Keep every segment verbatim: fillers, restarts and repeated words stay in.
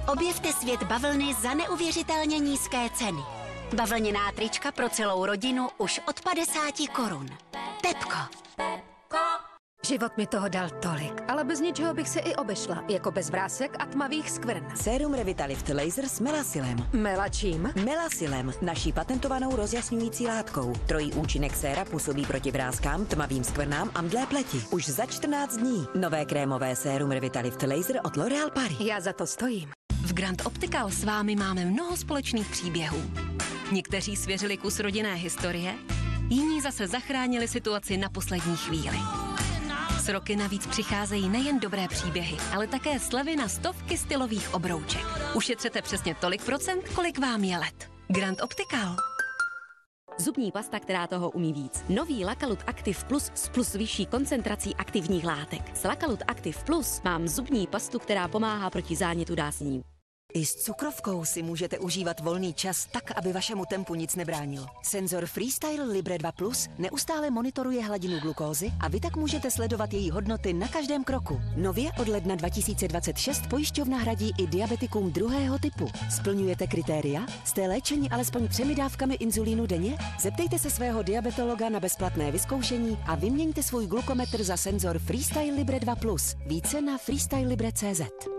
Objevte svět bavlny za neuvěřitelně nízké ceny. Bavlněná trička pro celou rodinu už od padesáti korun. Pepko. Život mi toho dal tolik, ale bez ničeho bych se i obešla, jako bez vrásek a tmavých skvrn. Sérum Revitalift Laser s Melasilem. Melačím? Melasilem, naší patentovanou rozjasňující látkou. Trojí účinek séra působí proti vrázkám, tmavým skvrnám a mdlé pleti. Už za čtrnáct dní. Nové krémové sérum Revitalift Laser od L'Oréal Paris. Já za to stojím. V Grand Optical s vámi máme mnoho společných příběhů. Někteří svěřili kus rodinné historie, jiní zase zachránili situaci na poslední chvíli. S roky navíc přicházejí nejen dobré příběhy, ale také slevy na stovky stylových obrouček. Ušetřete přesně tolik procent, kolik vám je let. Grand Optical. Zubní pasta, která toho umí víc. Nový Lakalut Active Plus s plus vyšší koncentrací aktivních látek. S Lakalut Active Plus mám zubní pastu, která pomáhá proti zánětu dásní. I s cukrovkou si můžete užívat volný čas tak, aby vašemu tempu nic nebránilo. Senzor Freestyle Libre dva Plus neustále monitoruje hladinu glukózy a vy tak můžete sledovat její hodnoty na každém kroku. Nově od ledna dva tisíce dvacet šest pojišťovna hradí i diabetikům druhého typu. Splňujete kritéria? Jste léčeni alespoň třemi dávkami inzulínu denně? Zeptejte se svého diabetologa na bezplatné vyzkoušení a vyměňte svůj glukometr za senzor Freestyle Libre dva Plus. Více na freestyle libre tečka cé zet.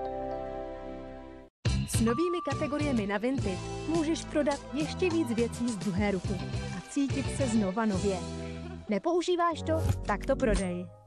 S novými kategoriemi na Vinted můžeš prodat ještě víc věcí z druhé ruky a cítit se znova nově. Nepoužíváš to? Tak to prodej.